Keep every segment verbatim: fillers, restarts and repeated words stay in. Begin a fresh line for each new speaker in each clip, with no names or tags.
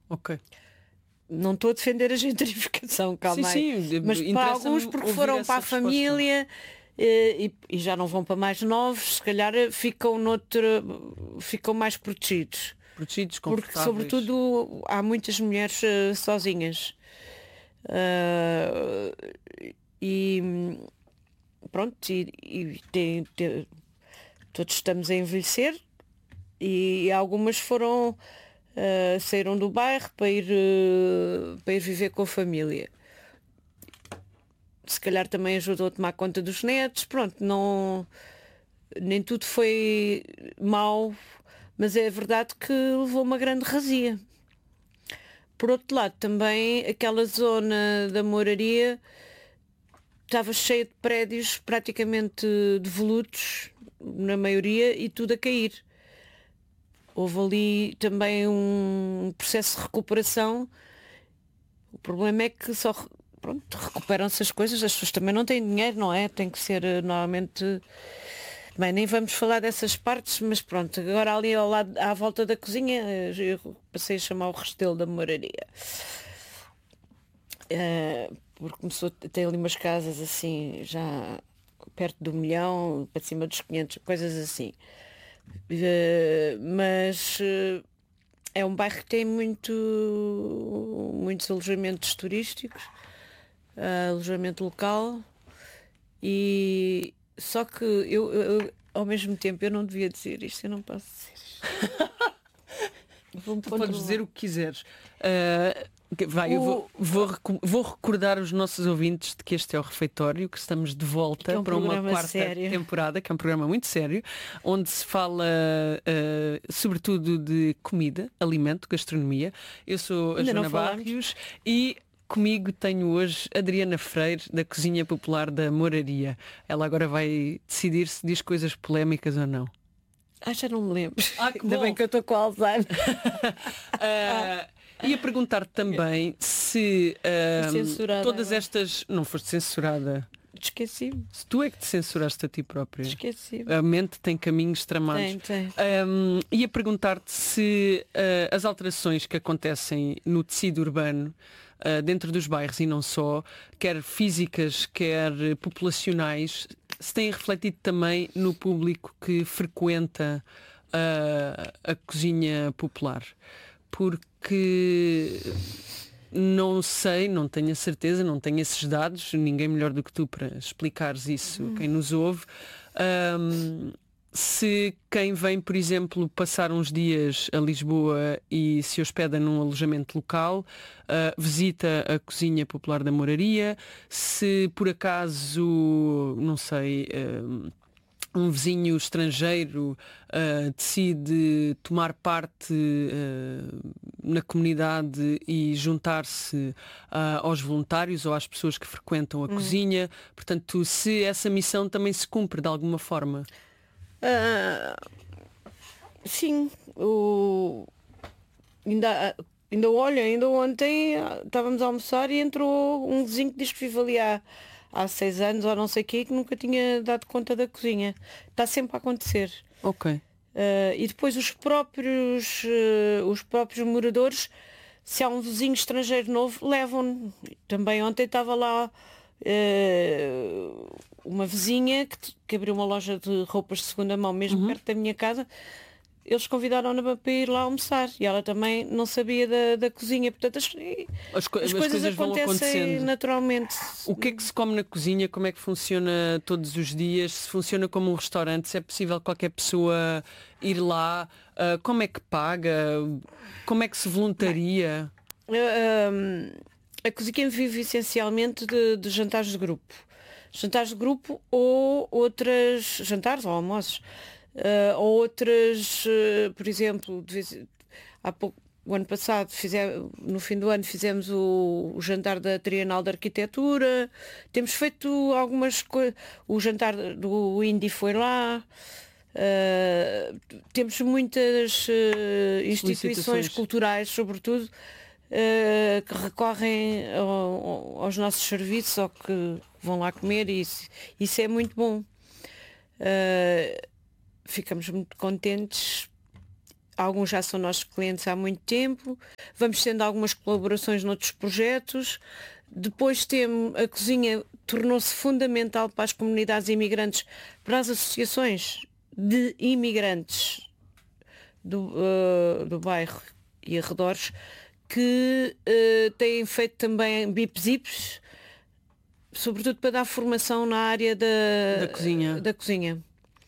Ok.
Não estou a defender a gentrificação, calma
sim,
aí.
sim,
Mas para alguns, porque foram para a resposta. família e, e já não vão para mais novos, se calhar ficam noutro, ficam mais protegidos.
Protegidos,
porque sobretudo há muitas mulheres uh, sozinhas. Uh, e pronto, e, e tem, tem, todos estamos a envelhecer e algumas foram Uh, saíram do bairro para ir, uh, para ir viver com a família. Se calhar também ajudou a tomar conta dos netos. Pronto, não, nem tudo foi mau, mas é verdade que levou uma grande razia. Por outro lado, também aquela zona da moraria estava cheia de prédios praticamente devolutos, na maioria, e tudo a cair. Houve ali também um processo de recuperação. O problema é que só pronto, recuperam-se as coisas, as pessoas também não têm dinheiro, não é? Tem que ser normalmente. Bem, nem vamos falar dessas partes, mas pronto, agora ali ao lado, à volta da cozinha, eu passei a chamar o Restelo da Moraria. Uh, porque começou a ter ali umas casas assim, já perto do milhão, para cima dos quinhentos, coisas assim. Uh, mas uh, é um bairro que tem muito, muitos alojamentos turísticos, uh, alojamento local, e só que eu, eu ao mesmo tempo eu não devia dizer isto, eu não posso dizer isto.
Tu podes dizer o que quiseres. Uh, vai, o... eu vou, vou, vou recordar os nossos ouvintes de que este é o Refeitório, que estamos de volta
é um
para uma quarta
sério.
temporada, que é um programa muito sério, onde se fala uh, sobretudo de comida, alimento, gastronomia. Eu sou a
Ainda
Joana Barrios e comigo tenho hoje Adriana Freire, da Cozinha Popular da Moraria. Ela agora vai decidir se diz coisas polémicas ou não.
Ah, já não me lembro.
Ah, que
Ainda
bom.
bem que eu estou com Alzheimer.
uh, ia perguntar também se uh, todas
agora.
estas... Não foste censurada.
Esqueci-me.
Se tu é que te censuraste a ti própria.
Esqueci-me.
A mente tem caminhos tramados.
Tem, tem.
Um, ia perguntar-te se uh, as alterações que acontecem no tecido urbano, uh, dentro dos bairros e não só, quer físicas, quer populacionais, se têm refletido também no público que frequenta uh, a cozinha popular. Porque não sei, não tenho a certeza, não tenho esses dados, ninguém melhor do que tu para explicares isso, hum. quem nos ouve. Um, se quem vem, por exemplo, passar uns dias a Lisboa e se hospeda num alojamento local, uh, visita a Cozinha Popular da Moraria, se por acaso, não sei, uh, um vizinho estrangeiro uh, decide tomar parte uh, na comunidade e juntar-se uh, aos voluntários ou às pessoas que frequentam a hum. cozinha, portanto, se essa missão também se cumpre de alguma forma.
Uh, sim, o... ainda, ainda olha, ainda ontem estávamos a almoçar e entrou um vizinho que diz que vive ali há, há seis anos ou não sei o quê, que nunca tinha dado conta da cozinha. Está sempre a acontecer.
Ok.
Uh, e depois os próprios, uh, os próprios moradores, se há um vizinho estrangeiro novo, levam-no. Também ontem estava lá Uh, uma vizinha que, que abriu uma loja de roupas de segunda mão mesmo uhum. perto da minha casa. Eles convidaram-na para ir lá almoçar e ela também não sabia da, da cozinha, portanto as,
as, co
as,
as
coisas,
coisas vão acontecendo
naturalmente.
O que é que se come na cozinha? Como é que funciona todos os dias? Se funciona como um restaurante? Se é possível qualquer pessoa ir lá? Uh, como é que paga? Como é que se voluntaria?
Uh, um, A cozinha vive essencialmente de, de jantares de grupo. Jantares de grupo ou outras... Jantares ou almoços. Uh, ou outras, uh, por exemplo, de vez, há pouco, o ano passado, fizemos, no fim do ano, fizemos o, o jantar da Trienal de Arquitetura. Temos feito algumas coisas. O jantar do Indy foi lá. Uh, temos muitas uh, instituições culturais, sobretudo, Uh, que recorrem ao, aos nossos serviços ou que vão lá comer e isso, isso é muito bom. Uh, ficamos muito contentes. alguns já são nossos clientes há muito tempo, vamos tendo algumas colaborações noutros projetos. Depois temos, a cozinha tornou-se fundamental para as comunidades imigrantes, para as associações de imigrantes do, uh, do bairro e arredores, que uh, têm feito também bips-ips, sobretudo para dar formação na área da,
da cozinha.
Da cozinha.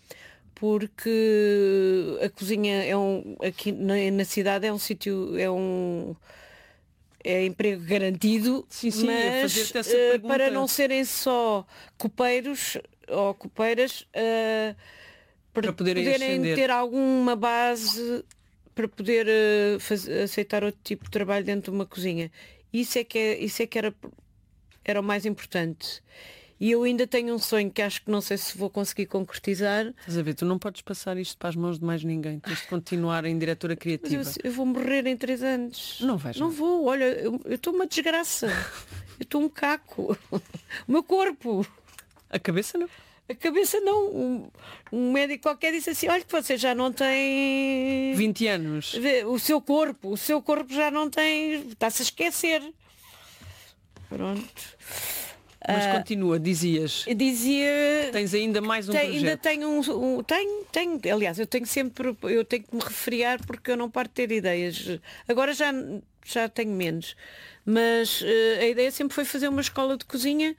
Porque a cozinha é um, aqui na, na cidade é um sítio, é um é emprego garantido,
sim, sim,
mas uh, para não serem só copeiros ou copeiras, uh, para, para poderem, poderem ter alguma base para poder uh, fazer, aceitar outro tipo de trabalho dentro de uma cozinha. Isso é que, é, isso é que era, era o mais importante. E eu ainda tenho um sonho que acho que não sei se vou conseguir concretizar.
Estás a ver, tu não podes passar isto para as mãos de mais ninguém. Tens de continuar em diretora criativa.
Mas eu, eu vou morrer em três anos.
Não vais.
Não, não vou. Olha, eu estou uma desgraça. Eu estou um caco. O meu corpo.
A cabeça não.
A cabeça não. Um, um médico qualquer disse assim, olha que você já não tem...
vinte anos.
O seu corpo. O seu corpo já não tem... Está-se a esquecer. Pronto.
Mas uh, continua, dizias.
Dizia.
Tens ainda mais um
tem,
projeto.
Ainda tenho um, um. Tenho, tenho. Aliás, eu tenho sempre. Eu tenho que me refriar porque eu não paro de ter ideias. Agora já, já tenho menos. Mas uh, a ideia sempre foi fazer uma escola de cozinha.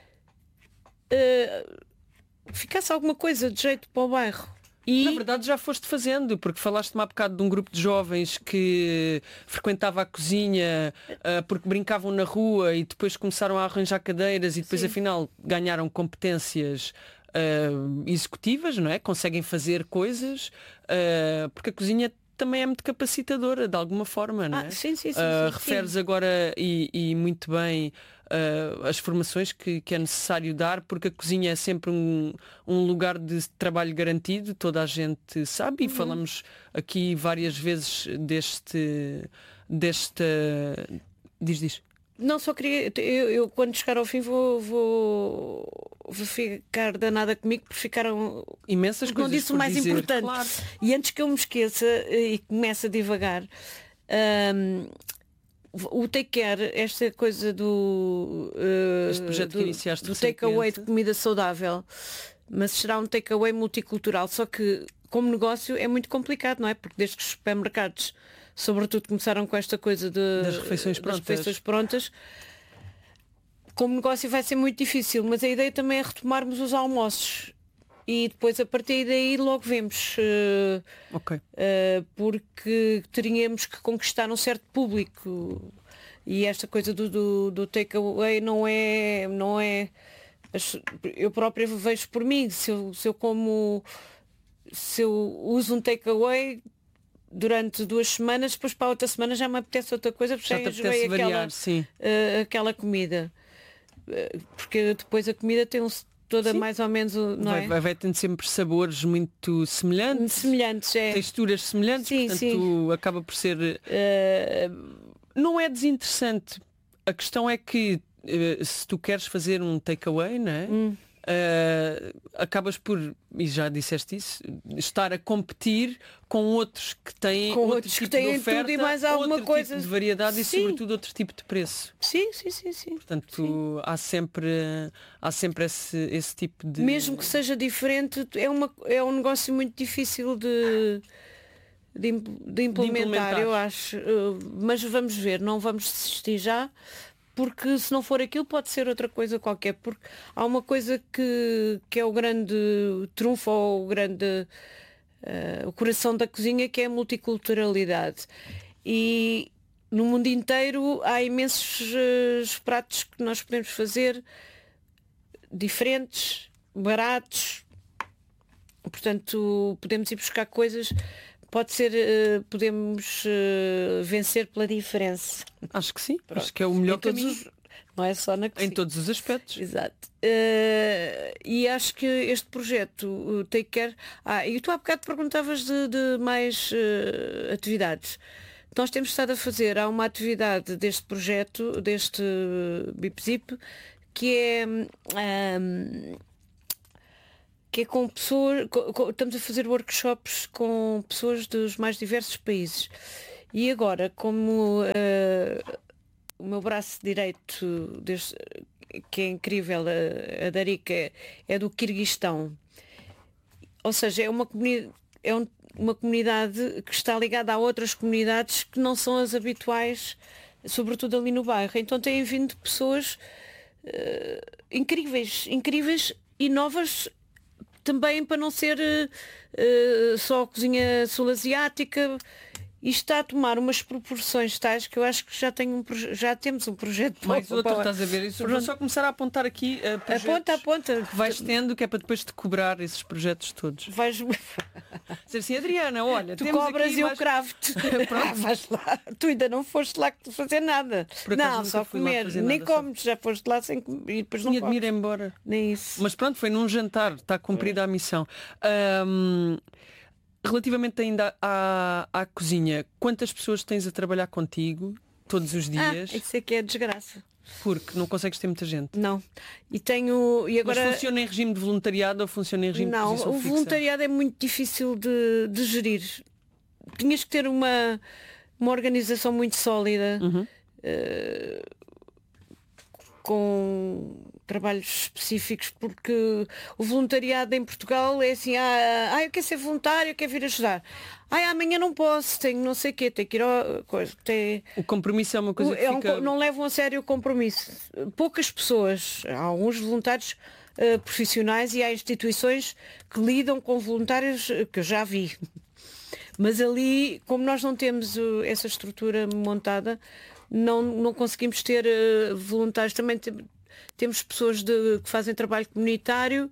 Uh, ficasse alguma coisa de jeito para o bairro.
E... Na verdade já foste fazendo, porque falaste-me há bocado de um grupo de jovens que frequentava a cozinha uh, porque brincavam na rua e depois começaram a arranjar cadeiras e depois Sim. afinal ganharam competências uh, executivas, não é? Conseguem fazer coisas, uh, porque a cozinha também é muito capacitadora de alguma forma, não é?
Ah, sim, sim, sim,
uh,
sim,
referes
sim.
agora e, e muito bem uh, as formações que, que é necessário dar, porque a cozinha é sempre um, um lugar de trabalho garantido, toda a gente sabe, e uhum. falamos aqui várias vezes deste desta diz, diz.
Não, só queria. Eu, eu quando chegar ao fim vou, vou, vou ficar danada comigo porque ficaram
imensas coisas.
Não disse o mais
dizer,
importante.
Claro.
E antes que eu me esqueça e comece a divagar, um, o take care, esta coisa do, uh,
este projeto
do,
que iniciaste
do takeaway de comida saudável, mas será um takeaway multicultural, só que como negócio é muito complicado, não é? Porque desde que os supermercados sobretudo começaram com esta coisa de,
das refeições prontas.
Das refeições prontas. Como negócio vai ser muito difícil, mas a ideia também é retomarmos os almoços e depois a partir daí logo vemos uh,
okay.
uh, porque teríamos que conquistar um certo público e esta coisa do, do, do takeaway não é, não é eu própria vejo por mim, se eu, se eu como se eu uso um takeaway durante duas semanas, depois para a outra semana já me apetece outra coisa, porque já,
já te apetece variar,
aquela,
sim.
Uh, aquela comida. Uh, porque depois a comida tem um, toda sim. mais ou menos... Não
vai,
é?
vai, vai tendo sempre sabores muito semelhantes.
Semelhantes, é.
Texturas semelhantes,
sim,
portanto
sim.
acaba por ser... Uh, não é desinteressante. A questão é que uh, se tu queres fazer um takeaway, não é?
Hum.
Uh, acabas por, e já disseste isso, estar a competir com outros que têm
com
outro
outros
tipo
que têm
de oferta,
tudo e mais alguma
outro
coisa
tipo de variedade
sim.
e sobretudo outro tipo de preço.
Sim, sim, sim, sim.
Portanto,
sim.
há sempre há sempre esse, esse tipo de...
Mesmo que seja diferente, é, uma, é um negócio muito difícil de, de, de, implementar, de implementar, eu acho. Mas vamos ver, não vamos desistir já. Porque se não for aquilo pode ser outra coisa qualquer, porque há uma coisa que, que é o grande trunfo ou o grande uh, o coração da cozinha, que é a multiculturalidade, e no mundo inteiro há imensos uh, pratos que nós podemos fazer diferentes, baratos, portanto podemos ir buscar coisas. Pode ser, uh, podemos uh, vencer pela diferença.
Acho que sim.
Pronto.
Acho que é o melhor caminho.
Os, não é só na cozinha.
Em todos os aspectos.
Exato. Uh, e acho que este projeto, o Take Care... Ah, e tu há bocado perguntavas de, de mais uh, atividades. Nós temos estado a fazer, há uma atividade deste projeto, deste uh, Bip Zip, que é... Um, que é com pessoas, com, com, estamos a fazer workshops com pessoas dos mais diversos países. E agora, como uh, o meu braço direito, deste, que é incrível, a, a Darika, é do Quirguistão, ou seja, é uma comunidade, é um, uma comunidade que está ligada a outras comunidades que não são as habituais, sobretudo ali no bairro. Então têm vindo pessoas uh, incríveis, incríveis e novas também, para não ser uh, só a cozinha sul-asiática. Isto está a tomar umas proporções tais que eu acho que já, tenho um já temos um projeto.
Mais outro,
para...
estás a ver isso? Vou só começar a apontar aqui uh, projetos
aponta, aponta.
que vais tendo, que é para depois te cobrar esses projetos todos.
Vais...
Dizer assim, Adriana, olha,
tu
temos
cobras
aqui
e eu
mais...
cravo-te. Vais lá. Tu ainda não foste lá fazer nada. Não, só comer. Nem nada, comes, só... já foste lá sem comer. E depois não
tinha de me ir embora.
Nem isso.
Mas pronto, foi num jantar, está cumprida a missão. Um... Relativamente ainda à, à cozinha, quantas pessoas tens a trabalhar contigo todos os dias?
Ah, isso é que é desgraça.
Porque não consegues ter muita gente.
Não. E tenho. E agora...
Mas funciona em regime de voluntariado ou funciona em regime
não,
de posição
o
fixa?
voluntariado é muito difícil de, de gerir. Tinhas que ter uma, uma organização muito sólida,
uhum.
uh, com trabalhos específicos, porque o voluntariado em Portugal é assim, ah, ah eu quero ser voluntário, eu quero vir ajudar. Ah, amanhã não posso, tenho não sei o quê, tenho que ir ao coisa. Tem...
O compromisso é uma coisa que
é um,
fica...
Não levam a sério o compromisso. Poucas pessoas, há alguns voluntários uh, profissionais e há instituições que lidam com voluntários que eu já vi. Mas ali, como nós não temos uh, essa estrutura montada, não, não conseguimos ter uh, voluntários. Também te, temos pessoas de, que fazem trabalho comunitário,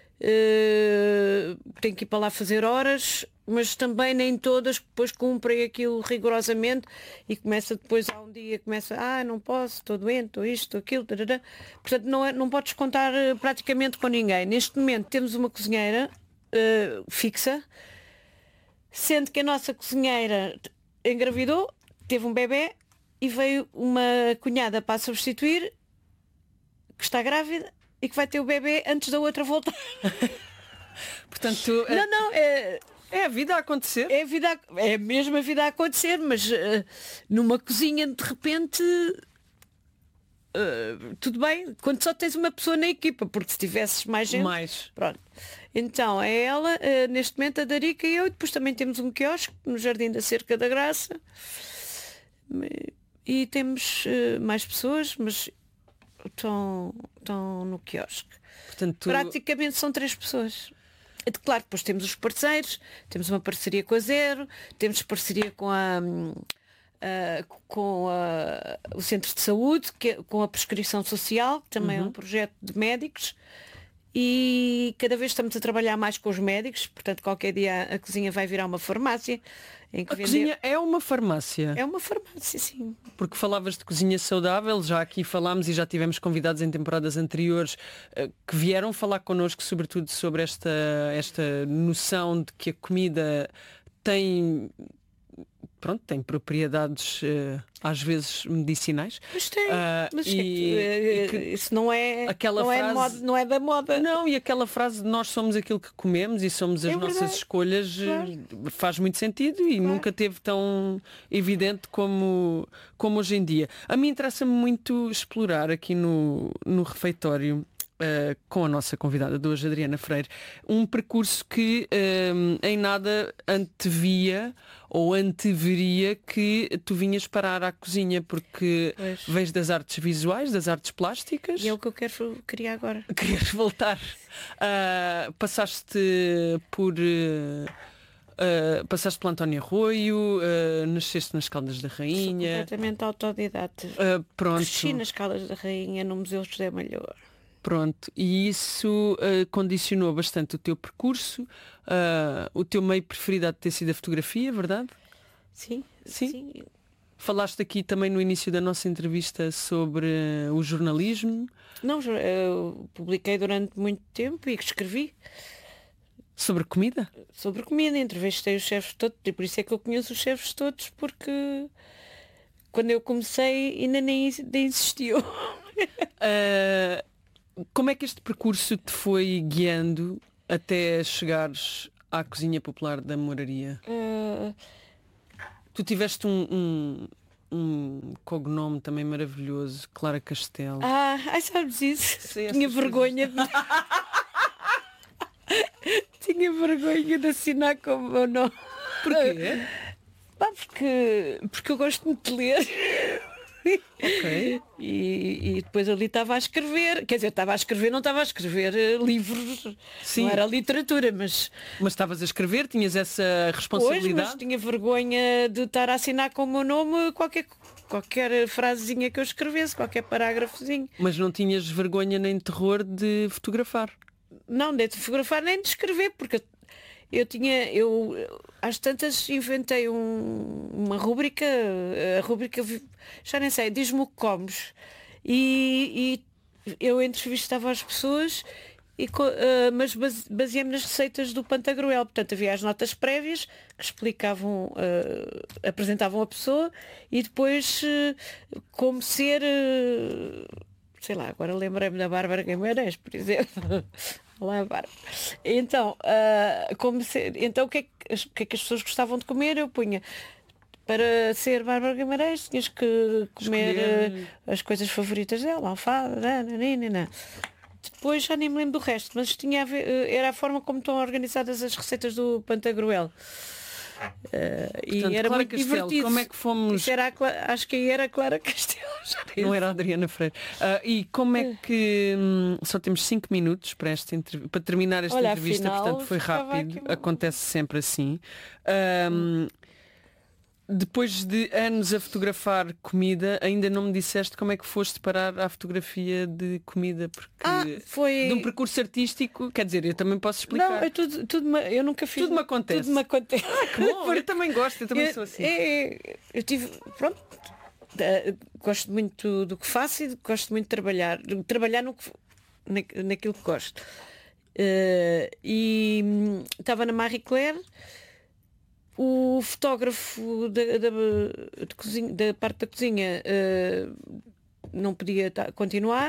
uh, têm que ir para lá fazer horas, mas também nem todas depois cumprem aquilo rigorosamente e começa depois, há um dia, começa, ah, não posso, estou doente, estou isto, estou aquilo, tarará. Portanto, não, é, não podes contar uh, praticamente com ninguém. Neste momento temos uma cozinheira uh, fixa, sendo que a nossa cozinheira engravidou, teve um bebê e veio uma cunhada para a substituir, que está grávida e que vai ter o bebê antes da outra voltar.
Portanto, tu,
não, é... não, é...
É a vida a acontecer.
É a, vida a... é mesmo a vida a acontecer, mas uh, numa cozinha de repente uh, tudo bem, quando só tens uma pessoa na equipa, porque se tivesses mais gente.
Mais.
Pronto. Então é ela, uh, neste momento a Darika e eu, e depois também temos um quiosque no Jardim da Cerca da Graça. E temos uh, mais pessoas, mas estão, estão no quiosque.
Portanto, tu...
Praticamente são três pessoas. Claro, depois temos os parceiros, temos uma parceria com a Zero, temos parceria com a, a com a, o Centro de Saúde, que é, com a Prescrição Social, que também uhum. é um projeto de médicos, e cada vez estamos a trabalhar mais com os médicos, portanto qualquer dia a cozinha vai virar uma farmácia. Em que
a
vender...
cozinha é uma farmácia?
É uma farmácia, sim.
Porque falavas de cozinha saudável, já aqui falámos e já tivemos convidados em temporadas anteriores uh, que vieram falar connosco sobretudo sobre esta, esta noção de que a comida tem... Pronto, tem propriedades uh, às vezes medicinais.
Mas tem,
uh,
mas
e,
e que, isso não é,
aquela
não,
frase,
é moda, não é da moda.
Não, e aquela frase de nós somos aquilo que comemos e somos as é nossas verdade. escolhas, claro. Faz muito sentido e claro. nunca teve tão evidente como, como hoje em dia. A mim interessa-me muito explorar aqui no, no refeitório, Uh, com a nossa convidada de hoje, Adriana Freire, um percurso que uh, em nada antevia ou anteveria que tu vinhas parar à cozinha, porque pois. vens das artes visuais, das artes plásticas.
E é o que eu quero criar agora.
Queres voltar? Uh, passaste por... Uh, Uh, passaste pelo António Arroio, uh, nasceste nas Caldas da Rainha.
Sou completamente autodidata.
Uh, pronto.
Cresci nas Caldas da Rainha, no Museu José Malhoa.
Pronto, e isso uh, condicionou bastante o teu percurso. Uh, o teu meio preferido há de ter sido a fotografia, verdade?
Sim,
sim.
sim.
Falaste aqui também no início da nossa entrevista sobre uh, o jornalismo.
Não, eu publiquei durante muito tempo e escrevi.
Sobre comida?
Sobre comida, entrevistei os chefes todos, e por isso é que eu conheço os chefes todos, porque quando eu comecei ainda nem, nem existiu.
Uh... Como é que este percurso te foi guiando até chegares à cozinha popular da Moraria?
Uh...
Tu tiveste um, um, um cognome também maravilhoso, Clara Castelo.
Ah, ai, sabes isso? Sei, tinha vergonha de... tinha vergonha de assinar como meu nome.
Porquê?
Pá, porque, porque eu gosto muito de ler.
Ok.
E, e depois ali estava a escrever, quer dizer, estava a escrever, não estava a escrever uh, livros, Sim. não era literatura, mas...
Mas estavas a escrever, tinhas essa responsabilidade?
Pois, mas tinha vergonha de estar a assinar com o meu nome qualquer, qualquer frasezinha que eu escrevesse, qualquer parágrafozinho.
Mas não tinhas vergonha nem terror de fotografar?
Não, nem de fotografar, nem de escrever, porque eu tinha, eu às tantas inventei um, uma rúbrica, a rúbrica, já nem sei, diz-me o que comes. E, e eu entrevistava as pessoas, e, uh, mas baseei-me nas receitas do Pantagruel. Portanto, havia as notas prévias que explicavam, uh, apresentavam a pessoa, e depois uh, como ser, uh, sei lá, agora lembrei-me da Bárbara Guimarães, por exemplo. Olá, Bárbara. Então, uh, como se, então o que, é que, o que é que as pessoas gostavam de comer? Eu punha, para ser Bárbara Guimarães tinhas que comer uh, as coisas favoritas dela, alfada, nananina. Depois já nem me lembro do resto, mas tinha a ver, uh, era a forma como estão organizadas as receitas do Pantagruel. Uh,
Portanto,
e era
Clara
muito
Castelo,
divertido.
como é que fomos?
Era a, acho que aí era a Clara Castelo.
Não era a Adriana Freire. Uh, e como é que hum, só temos cinco minutos para, esta entrev... para terminar esta
Olha,
entrevista,
afinal,
portanto foi rápido, aqui... acontece sempre assim. Um, depois de anos a fotografar comida, ainda não me disseste como é que foste parar à fotografia de comida, porque
ah, foi...
de um percurso artístico, quer dizer, eu também posso explicar.
Não, é tudo, tudo eu nunca fiz.
Tudo me acontece.
Tudo me acontece.
Ah, que bom, eu também gosto, eu também
eu,
sou assim.
É, eu tive, pronto, gosto muito do que faço e gosto muito de trabalhar, de trabalhar no que, na, naquilo que gosto. Uh, e estava na Marie Claire. O fotógrafo da, da, de cozinha, da parte da cozinha uh, não podia continuar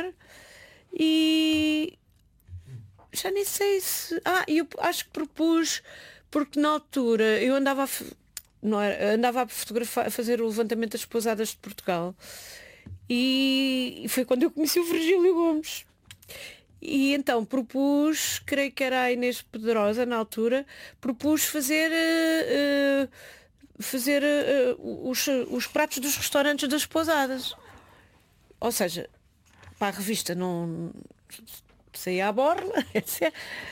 e já nem sei se... Ah, eu acho que propus, porque na altura eu andava a, não era, andava a fotografar, a fazer o levantamento das pousadas de Portugal e foi quando eu conheci o Virgílio Gomes. E então propus, creio que era a Inês Pedrosa na altura, propus fazer uh, uh, fazer uh, os, os pratos dos restaurantes das pousadas. Ou seja, para a revista não saía à borla, etcétera.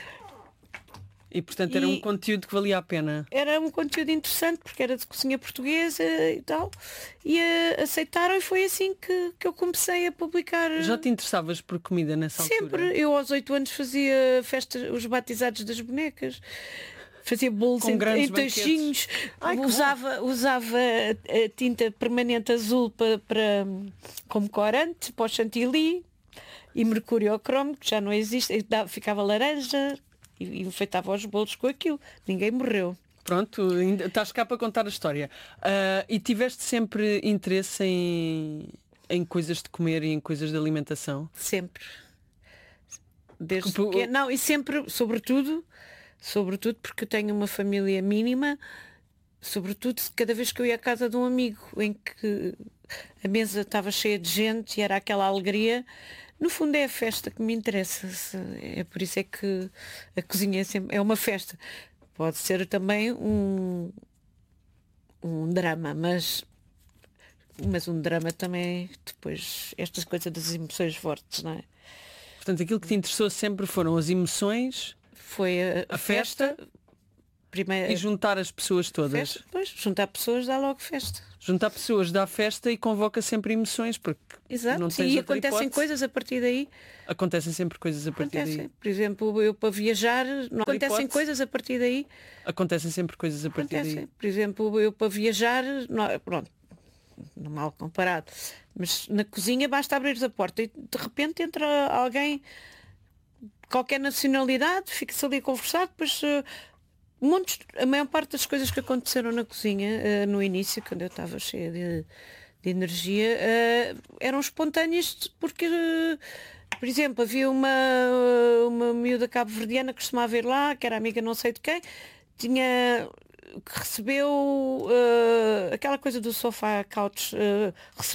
E portanto era
e
um conteúdo que valia a pena.
Era um conteúdo interessante porque era de cozinha portuguesa e tal. E uh, aceitaram e foi assim que, que eu comecei a publicar.
Já te interessavas por comida nessa
Sempre.
altura?
Sempre. Eu aos oito anos fazia festas, os batizados das bonecas. Fazia bolos
com
em,
grandes
em tachinhos.
Ai,
usava, usava a tinta permanente azul para, para, como corante para o chantilly. E mercuriocromo, que já não existe. Ficava laranja. E enfeitava os bolos com aquilo. Ninguém morreu.
Pronto, ainda estás cá para contar a história. Uh, e tiveste sempre interesse em, em coisas de comer e em coisas de alimentação?
Sempre. Desde que... que... Não, e sempre, sobretudo, sobretudo porque eu tenho uma família mínima, sobretudo cada vez que eu ia à casa de um amigo em que a mesa estava cheia de gente e era aquela alegria. No fundo é a festa que me interessa. É por isso é que a cozinha é, sempre, é uma festa. Pode ser também um, um drama, mas, mas um drama também depois, estas coisas das emoções fortes, não é?
Portanto, aquilo que te interessou sempre foram as emoções,
foi a, a, a festa, festa primeiro,
e juntar as pessoas todas.
Festa, pois, juntar pessoas dá logo festa.
Juntar pessoas dá festa e convoca sempre emoções, porque
Exato,
não tens
e
outra
acontecem
hipótese.
Coisas a partir daí.
Acontecem sempre coisas a partir
acontecem.
daí.
Por exemplo, eu para viajar, não acontecem
hipótese.
coisas a partir daí.
Acontecem sempre coisas a partir
acontecem.
daí.
Por exemplo, eu para viajar, não, pronto, não mal comparado, mas na cozinha basta abrir a porta e de repente entra alguém, qualquer nacionalidade, fica-se ali a conversar, depois uh, montes, a maior parte das coisas que aconteceram na cozinha uh, no início, quando eu estava cheia de, de energia uh, eram espontâneas porque, uh, por exemplo, havia uma, uma miúda cabo-verdiana que costumava ir lá, que era amiga não sei de quem, tinha que recebeu uh, aquela coisa do sofá couch, uh,